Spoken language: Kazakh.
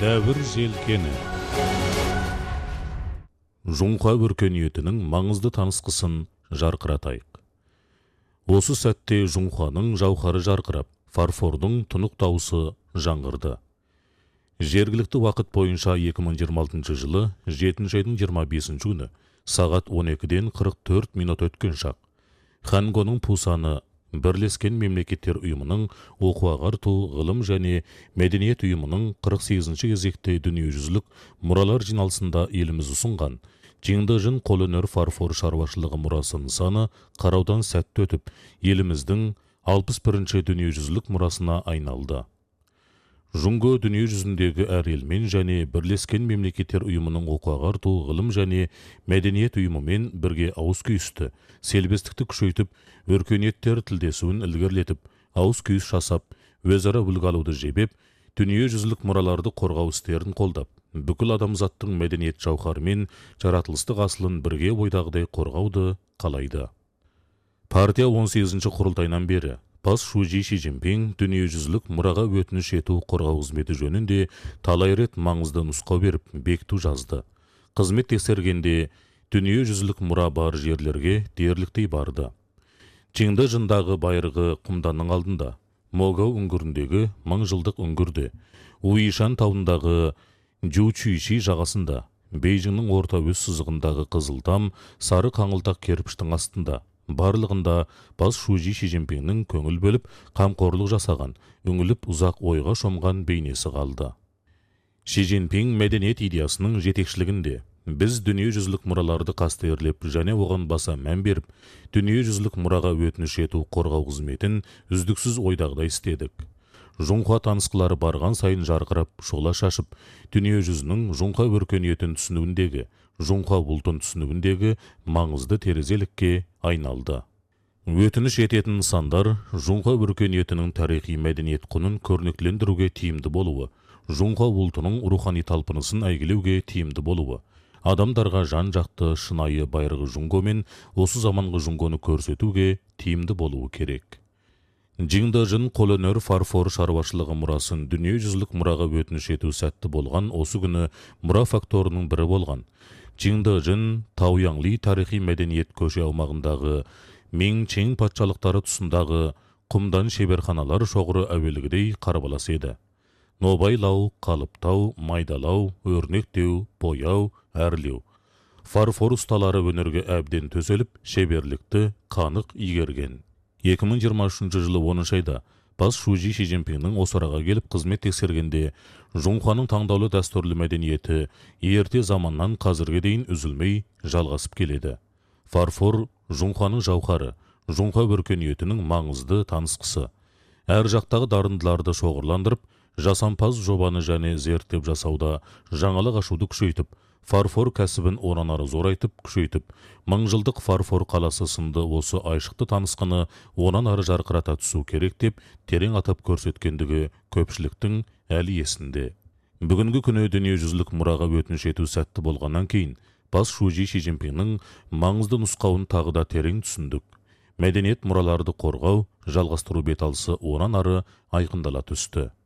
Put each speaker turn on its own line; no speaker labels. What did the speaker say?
Дәуір желкені. Жоңқа өркениетінің маңызды танысқысын жарқыратайық. Осы сәтте жоңқаның жауһары жарқырап, фарфордың тұнық дауысы жаңғырды. Жергілікті уақыт бойынша 2026 жылы 7 айдың 25 күні сағат 12-ден 44 минут өткен шақ. Хангоның Пусаны Бірлескен Мемлекеттер ұйымының оқу-ағарту, ғылым және мәдениет ұйымының 48-ші кезекте дүниежүзілік мұралар жиналысында еліміз ұсынған Чыңдыжын қолөнер фарфор шаруашылығы мұрасы нысаны қараудан сәтті өтіп, еліміздің 61-ші дүниежүзілік мұрасына айналды. Жұңго дүние жүзіндегі әр елмен және Бірлескен Мемлекеттер ұйымының оқу-ағарту, ғылым және мәдениет ұйымымен бірге ауыз күйісті, селбестікті күшейтіп, өркениеттер тілдесуін ілгерілетіп, ауыз күйіс жасап, өзара үлгі алуды жебеп, дүние жүзілік мұраларды қорғау істерін қолдап, бүкіл адамзаттың мәдениет жауһары мен жаратылыстық асылын бірге ойдағыдай қорғауды қалайды. Партия 18-ші құрылтайынан бері Бас Шужи Ши Цзиньпин дүниежүзілік мұраға өтініш ету қорғау қызметі жөнінде талай рет маңызды нұсқау беріп, бекіту жазды. Қызмет тексергенде дүниежүзілік мұра бар жерлерге дерліктей барды. Чыңдыжындағы байырғы құмданның алдында, Могау үңгіріндегі мыңжылдық үңгірде, Уишан тауындағы Жучуйши жағасында, Бейжіңнің орта өз сызығындағы Қызылтам, сары қаңылтақ керпіштің астында, барлығында Бас Шужи Ши Цзиньпиннің көңіл бөліп, қамқорлық жасаған, үңіліп ұзақ ойға шомған бейнесі қалды. Ши Цзиньпин мәдениет идеясының жетекшілігінде біз дүниежүзілік мұраларды қастерлеп және оған баса мән беріп, дүниежүзілік мұраға өтініш ету қорғау қызметін үздіксіз ойдағыдай істедік. Жоңқа танысқылары барған сайын жарқырап, шола шашып, дүниежүзінің жоңқа өркениетін түсінуіндегі, жоңқа ұлтын түсінуіндегі маңызды терезелікке айналды. Өтініш ететін нысандар жоңқа өркениетінің тарихи мәдениет құнын көрнектілендіруге тиімді болуы, жоңқа ұлтының рухани талпынысын әйгілеуге тиімді болуы, адамдарға жан-жақты шынайы байырғы жоңго мен осы заманғы жоңгоны көрсетуге тиімді болуы керек. Чыңдыжын қолөнер фарфор шаруашылығы мұрасын дүниежүзілік мұраға өтініш ету сәтті болған осы күні мұра факторының бірі болған. Чыңдыжын Тауяңли тарихи мәдениет көше аумағындағы Меңчең патшалықтары тұсындағы құмдан шеберханалар шоғыры әуелгідей қарбалас еді. Нобайлау, қалыптау, майдалау, өрнектеу, бояу, әрлеу. Фарфор ұсталары өнерге әбден төселіп, шеберлікті қанық игерген. 2023 жылы 10 айда Бас Шужи Ши Цзиньпиннің осы араға келіп қызмет тексергенде, жоңқаның таңдаулы дәстүрлі мәдениеті ерте заманнан қазірге дейін үзілмей жалғасып келеді. Фарфор жоңқаның жауһары, жоңқа өркениетінің маңызды танысқысы. Әр жақтағы дарындыларды шоғырландырып, жасампаз жобаны және зерттеп жасауда жаңалық ашуды күшейтіп, фарфор кәсібін онан ары зорайтып, күшейтіп, мыңжылдық фарфор қаласы сынды осы айшықты танысқаны онан ары жарқырата түсу керек деп терең атап көрсеткендігі көпшіліктің әлі есінде. Бүгінгі күні дүниежүзілік мұраға өтініш ету сәтті болғаннан кейін, Бас Шужи Ши Цзиньпиннің маңызды нұсқауын тағы да терең түсіндік. Мәдениет мұраларды қорғау, жалғастыру беталысы онан ары айқындала түсті.